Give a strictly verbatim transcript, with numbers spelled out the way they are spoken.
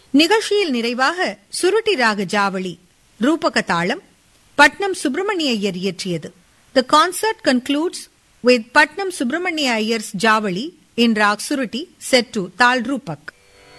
நிகழ்ச்சியில் நிறைவாக சுருட்டி ராக ஜாவளி ரூபக தாளம் Patnam Subramaniya Iyer இயற்றியது. The concert concludes with Patnam Subramania Iyer's Javali in Rag Suruti set to Tal Rupak.